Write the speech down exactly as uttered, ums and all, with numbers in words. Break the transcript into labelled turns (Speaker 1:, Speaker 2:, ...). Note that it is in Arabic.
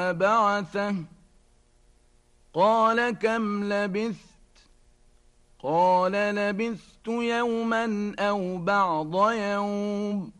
Speaker 1: فبعثه قال كم لبثت قال لبثت يوما أو بعض يوم